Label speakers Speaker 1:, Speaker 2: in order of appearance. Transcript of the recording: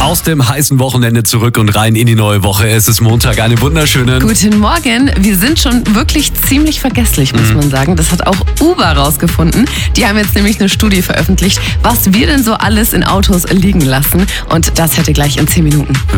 Speaker 1: aus dem heißen Wochenende zurück und rein in die neue Woche. Es ist Montag, einen wunderschönen...
Speaker 2: Guten Morgen. Wir sind schon wirklich ziemlich vergesslich, muss man sagen. Das hat auch Uber rausgefunden. Die haben jetzt nämlich eine Studie veröffentlicht, was wir denn so alles in Autos liegen lassen. Und das hätte gleich in 10 Minuten.